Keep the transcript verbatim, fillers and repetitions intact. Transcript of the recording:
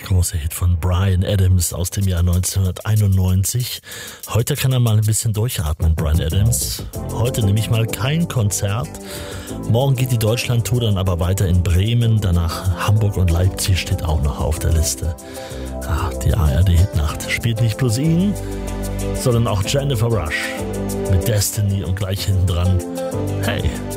große Hit von Bryan Adams aus dem Jahr neunzehnhunderteinundneunzig. Heute kann er mal ein bisschen durchatmen, Bryan Adams. Heute nehme ich mal kein Konzert. Morgen geht die Deutschland-Tour dann aber weiter in Bremen. Danach Hamburg und Leipzig steht auch noch auf der Liste. Ach, die A R D-Hitnacht spielt nicht bloß ihn, sondern auch Jennifer Rush mit Destiny und gleich hinten dran. Hey,